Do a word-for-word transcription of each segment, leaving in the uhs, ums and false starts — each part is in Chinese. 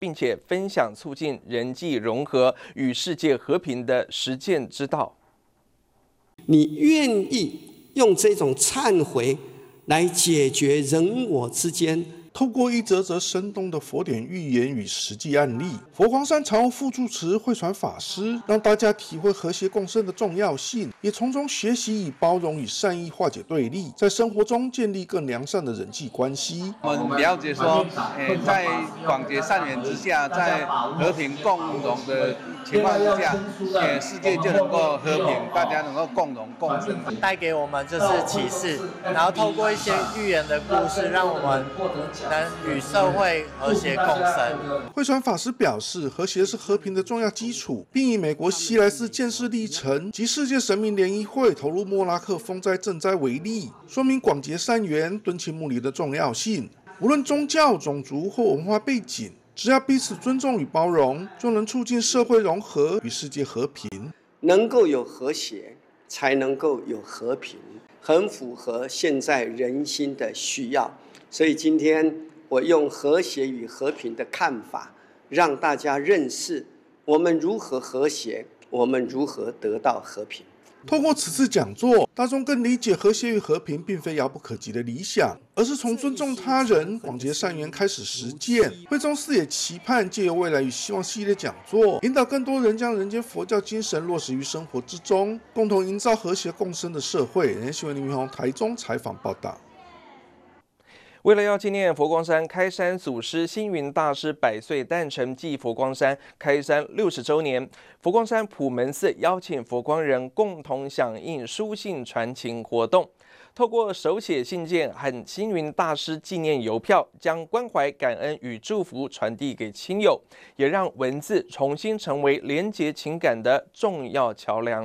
并且分享促进人际融合与世界和平的实践之道。 你愿意用这种忏悔来解决人我之间？ 透过一则则生动的佛典寓言与实际案例，佛光山常务副住持慧传法师让大家体会和谐共生的重要性，也从中学习以包容与善意化解对立，在生活中建立更良善的人际关系。 我们了解说，诶，在广结善缘之下，在和平共荣的情况之下，诶，世界就能够和平，大家能够共荣共生。 带给我们就是启示，然后透过一些寓言的故事，让我们能与社会和谐共生。 慧传法师表示，和谐是和平的重要基础，并以美国西来斯建设历程及世界神明联谊会投入莫拉克风灾赈灾为例，说明广结善缘、敦亲睦邻的重要性。无论宗教、种族或文化背景，只要彼此尊重与包容，就能促进社会融合与世界和平。 能够有和谐，才能够有和平，很符合现在人心的需要。所以今天我用和谐与和平的看法，让大家认识我们如何和谐，我们如何得到和平。 透过此次讲座，大众更理解和谐与和平并非遥不可及的理想，而是从尊重他人、广结善缘开始实践。慧宗寺也期盼借由未来与希望系列讲座，引导更多人将人间佛教精神落实于生活之中，共同营造和谐共生的社会。人间新闻林明宏台中采访报道。 为了要纪念佛光山开山祖师星云大师百岁诞辰暨佛光山开山六十周年，佛光山普门寺邀请佛光人共同响应书信传情活动，透过手写信件和星云大师纪念邮票，将关怀、感恩与祝福传递给亲友，也让文字重新成为连结情感的重要桥梁。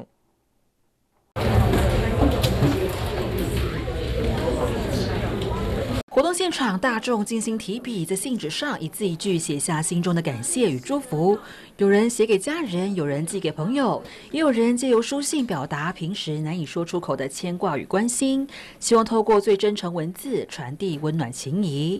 活动现场，大众精心提笔，在信纸上一字一句写下心中的感谢与祝福。有人写给家人，有人寄给朋友，也有人借由书信表达平时难以说出口的牵挂与关心。希望透过最真诚文字传递温暖情谊。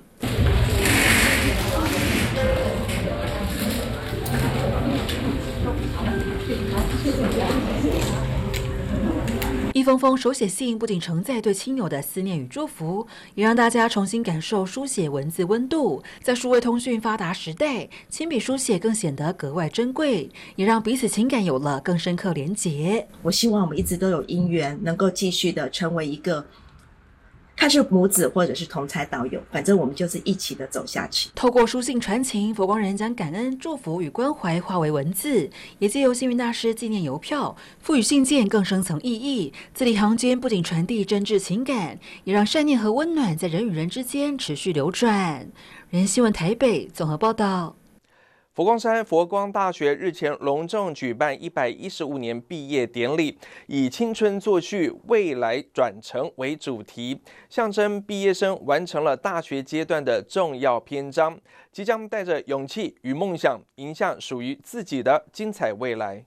一封封手写信不仅承载对亲友的思念与祝福，也让大家重新感受书写文字温度。在数位通讯发达时代，亲笔书写更显得格外珍贵，也让彼此情感有了更深刻连结。 我希望我们一直都有因缘，能够继续的成为一个看是母子或者是同才导友，反正我们就是一起的走下去。 透过书信传情，佛光人将感恩、祝福与关怀化为文字，也借由星云大师纪念邮票，赋予信件更深层意义。字里行间不仅传递真挚情感，也让善念和温暖在人与人之间持续流转。人新闻台北综合报道。 佛光山佛光大学日前隆重举办一百一十五年毕业典礼，以青春作序，未来转成为主题，象征毕业生完成了大学阶段的重要篇章，即将带着勇气与梦想，迎向属于自己的精彩未来。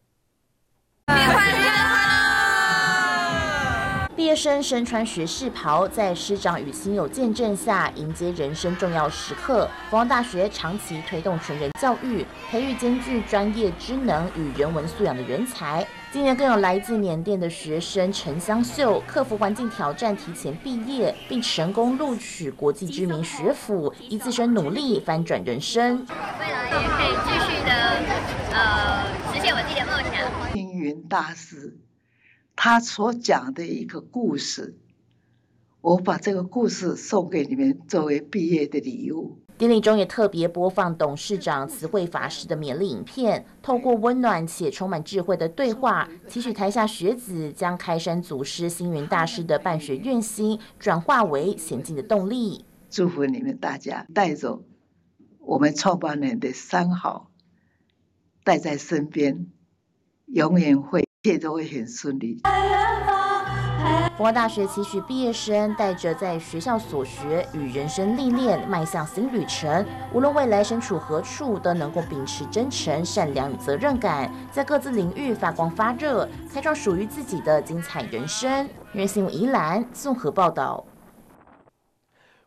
毕业生身穿学士袍，在师长与亲友见证下，迎接人生重要时刻。佛光大学长期推动全人教育，培育兼具专业知能与人文素养的人才。今年更有来自缅甸的学生陈香秀，克服环境挑战，提前毕业，并成功录取国际知名学府，以自身努力翻转人生。 未来也可以继续的呃实现我自己的梦想。 星云大师他所讲的一个故事，我把这个故事送给你们作为毕业的礼物。 典礼中也特别播放董事长慈惠法师的勉励影片，透过温暖且充满智慧的对话，期许台下学子将开山祖师星云大师的办学愿心转化为前进的动力。 祝福你们大家带走我们创办人的三好，带在身边，永远会一切都会很顺利。 佛光大学期许毕业生带着在学校所学与人生历练，迈向新旅程。无论未来身处何处，都能够秉持真诚、善良与责任感，在各自领域发光发热，开创属于自己的精彩人生。人新闻宜兰综合报道。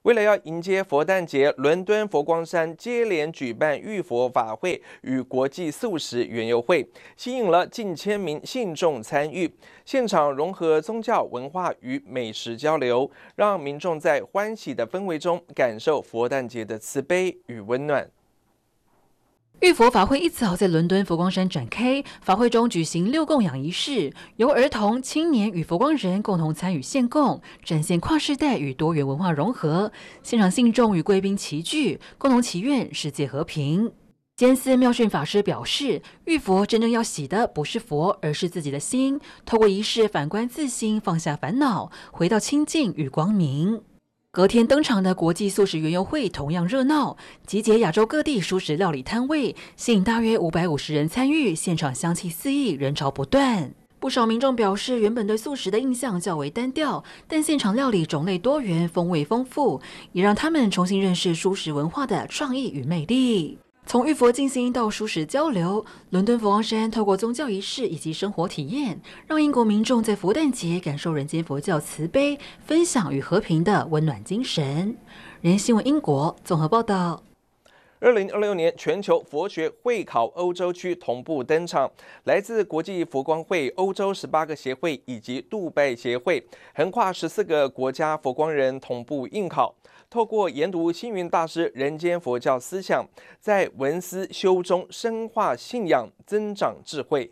为了要迎接佛诞节，伦敦佛光山接连举办浴佛法会与国际素食园游会，吸引了近千名信众参与。现场融合宗教文化与美食交流，让民众在欢喜的氛围中感受佛诞节的慈悲与温暖。 浴佛法会一早在伦敦佛光山展开，法会中举行六供养仪式，由儿童、青年与佛光人共同参与献供，展现跨世代与多元文化融合。现场信众与贵宾齐聚，共同祈愿世界和平。监司妙训法师表示，浴佛真正要洗的不是佛，而是自己的心，透过仪式反观自心，放下烦恼，回到清净与光明。隔天登场的国际素食园游会同样热闹，集结亚洲各地蔬食料理摊位，吸引大约五百五十人参与，现场香气四溢，人潮不断。不少民众表示，原本对素食的印象较为单调，但现场料理种类多元，风味丰富，也让他们重新认识蔬食文化的创意与魅力。从浴佛静心到蔬食交流，伦敦佛光山透过宗教仪式以及生活体验，让英国民众在佛诞节感受人间佛教慈悲、分享与和平的温暖精神。人新闻英国综合报道。 二零二六年全球佛学会考欧洲区同步登场，来自国际佛光会、欧洲十八个协会以及杜拜协会，横跨十四个国家佛光人同步应考。透过研读星云大师人间佛教思想，在文思修中深化信仰，增长智慧。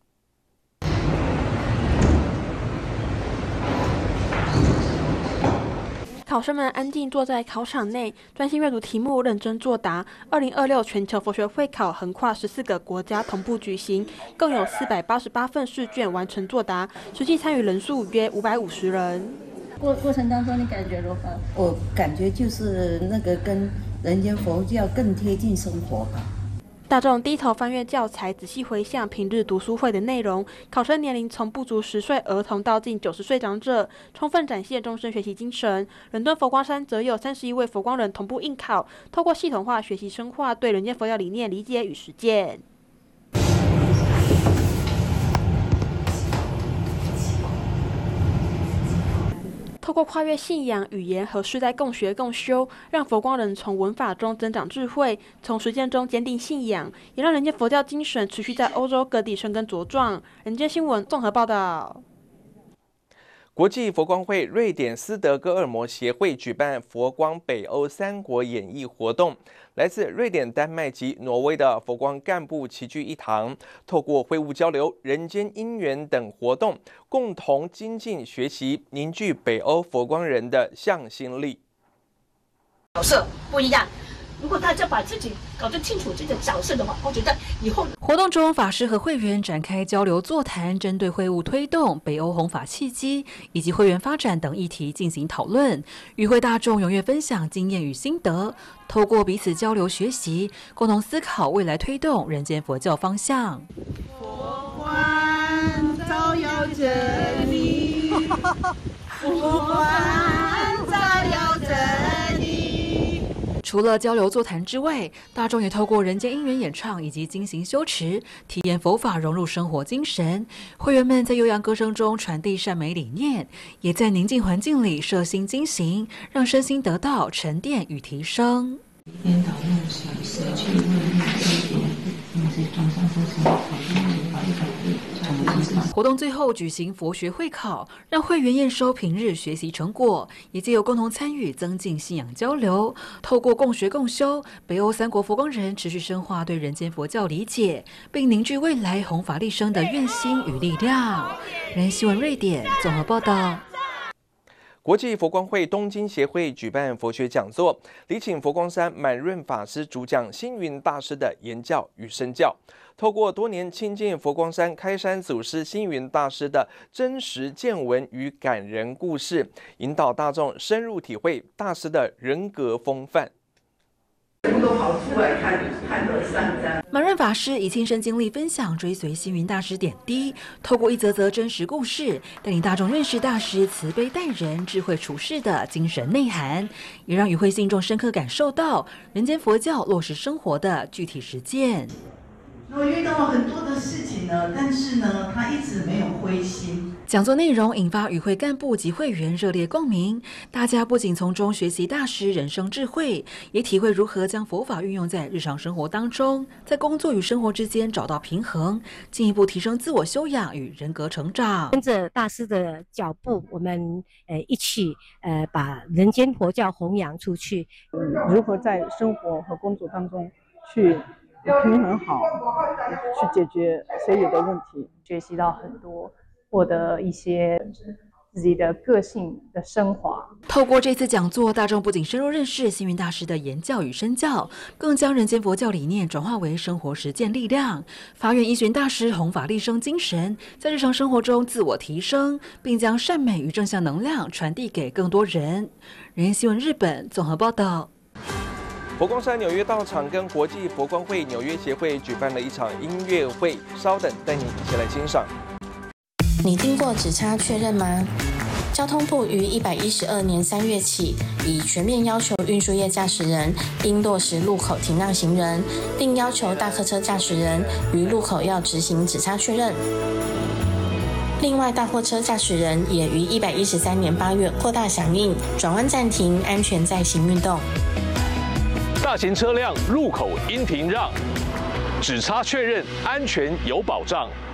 考生们安静坐在考场内，专心阅读题目，认真作答。二零二六全球佛学会考横跨十四个国家同步举行，共有四百八十八份试卷完成作答，实际参与人数约五百五十人。 过过程当中，你感觉如何？我感觉就是那个跟人间佛教更贴近生活吧。 大众低头翻阅教材，仔细回想平日读书会的内容。考生年龄从不足十岁儿童到近九十岁长者，充分展现终身学习精神。伦敦佛光山则有三十一位佛光人同步应考，透过系统化学习深化对人间佛教理念理解与实践。透过跨越信仰、语言和世代共学共修，让佛光人从文法中增长智慧，从实践中坚定信仰，也让人间佛教精神持续在欧洲各地生根茁壮。人间新闻综合报道。 国际佛光会瑞典斯德哥尔摩协会举办佛光北欧三国演艺活动，来自瑞典、丹麦及挪威的佛光干部齐聚一堂，透过会务交流、人间因缘等活动，共同精进学习，凝聚北欧佛光人的向心力。 角色不一样。如果大家把自己搞得清楚这个角色的话，我觉得以后活动中，法师和会员展开交流座谈，针对会务推动、北欧弘法契机以及会员发展等议题进行讨论，与会大众踊跃分享经验与心得，透过彼此交流学习，共同思考未来推动人间佛教方向。 佛光照耀着你，佛光照耀着你。 除了交流座谈之外，大众也透过人间因缘演唱以及精行修持，体验佛法融入生活精神。会员们在悠扬歌声中传递善美理念，也在宁静环境里摄心精行，让身心得到沉淀与提升。颠倒梦想，舍去妄念追逐，那些众生都是考验法律法律。活动最后举行佛学会考，让会员验收平日学习成果，也藉由共同参与增进信仰交流。透过共学共修，北欧三国佛光人持续深化对人间佛教理解，并凝聚未来弘法利生的愿心与力量。人新闻瑞典综合报道。 国际佛光会东京协会举办佛学讲座，礼请佛光山满润法师主讲星云大师的言教与身教，透过多年亲近佛光山开山祖师星云大师的真实见闻与感人故事，引导大众深入体会大师的人格风范。 全部都跑出来看看了三章。 满润法师以亲身经历分享追随星云大师点滴，透过一则则真实故事，带领大众认识大师慈悲待人、智慧处世的精神内涵，也让与会信众深刻感受到人间佛教落实生活的具体实践。 我遇到了很多的事情呢，但是呢，他一直没有灰心。 讲座内容引发与会干部及会员热烈共鸣，大家不仅从中学习大师人生智慧，也体会如何将佛法运用在日常生活当中，在工作与生活之间找到平衡，进一步提升自我修养与人格成长。 跟着大师的脚步，我们呃一起呃把人间佛教弘扬出去。 嗯，如何在生活和工作当中去平衡好，去解决所有的问题，学习到很多，获得一些自己的个性的升华。 透过这次讲座，大众不仅深入认识星云大师的言教与身教，更将人间佛教理念转化为生活实践力量，发愿依循大师弘法立生精神，在日常生活中自我提升，并将善美与正向能量传递给更多人。人间新闻日本综合报道。 佛光山纽约道场跟国际佛光会纽约协会举办了一场音乐会，稍等，带你一起来欣赏。 你听过指差确认吗？交通部于一百一十二年三月起，已全面要求运输业驾驶人应落实路口停让行人，并要求大客车驾驶人于路口要执行指差确认。另外，大货车驾驶人也于一百一十三年八月扩大响应转弯暂停、安全再行运动。 大型车辆路口应停让，指差确认，安全有保障。